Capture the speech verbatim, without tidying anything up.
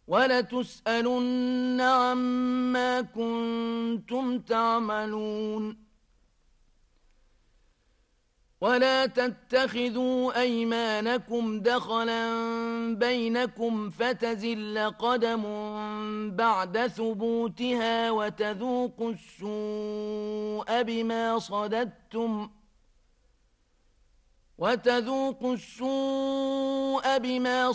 وَلَتُسْأَلُنَّ عَمَّا كُنتُمْ تَعْمَلُونَ وَلَا تَتَّخِذُوا أَيْمَانَكُمْ دَخَلًا بَيْنَكُمْ فَتَزِلَّ قَدَمٌ بَعْدَ ثُبُوتِهَا وَتَذُوقُوا السُّوءَ بِمَا صَدَدتُّمْ وَتَذُوقُوا السُّوءَ بِمَا